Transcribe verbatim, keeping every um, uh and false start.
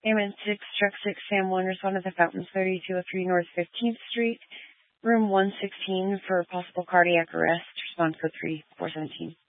Airman six, Truck six, Sam one, respond to the Fountains thirty-two oh three North fifteenth Street, room one sixteen for possible cardiac arrest. Respond code three four seventeen.